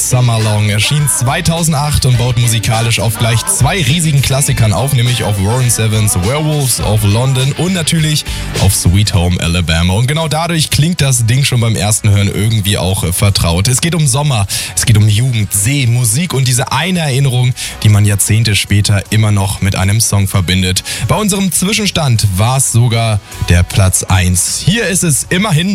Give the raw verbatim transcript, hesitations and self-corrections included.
Summer Long erschien zweitausendacht und baut musikalisch auf gleich zwei riesigen Klassikern auf, nämlich auf Warren Zevons Werewolves of London und natürlich auf Sweet Home Alabama. Und genau dadurch klingt das Ding schon beim ersten Hören irgendwie auch äh, vertraut. Es geht um Sommer, es geht um Jugend, See, Musik und diese eine Erinnerung, die man Jahrzehnte später immer noch mit einem Song verbindet. Bei unserem Zwischenstand war es sogar der Platz eins. Hier ist es immerhin